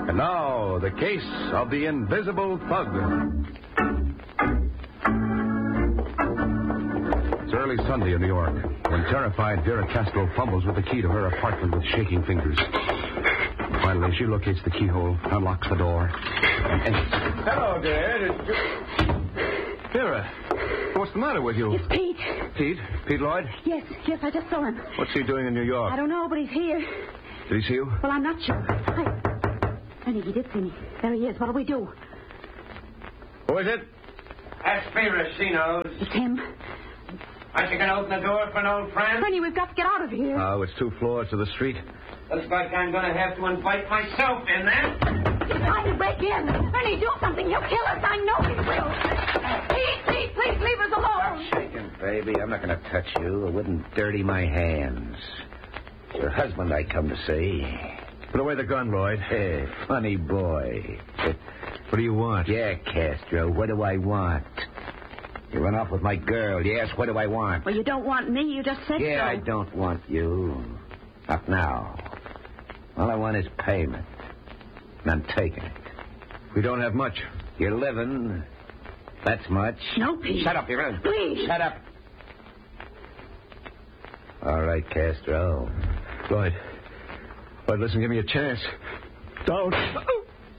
And now, the case of the invisible thug. It's early Sunday in New York when terrified Vera Castro fumbles with the key to her apartment with shaking fingers. Finally, she locates the keyhole, unlocks the door, and enters. Hello, Dad. Vera, what's the matter with you? It's Pete. Pete Lloyd? Yes, I just saw him. What's he doing in New York? I don't know, but he's here. Did he see you? Well, I'm not sure. I think he did see me. There he is. What'll we do? Who is it? That's Vera, she knows. It's him. Aren't you going to open the door for an old friend? Ernie, we've got to get out of here. Oh, it's 2 floors to the street. Looks like I'm going to have to invite myself in then. He's trying to break in. Ernie, do something. He'll kill us. I know he will. Pete, please leave us alone. Stop shaking, baby. I'm not going to touch you. It wouldn't dirty my hands. It's your husband I come to see. Put away the gun, Lloyd. Hey, funny boy. What do you want? Yeah, Castro, what do I want? You run off with my girl. Yes, what do I want? Well, you don't want me. You just said Yeah, so. I don't want you. Not now. All I want is payment. And I'm taking it. We don't have much. You're living. That's much. No, Pete. Shut up, you run. Please. Shut up. All right, Castro. Lloyd, listen, give me a chance. Don't.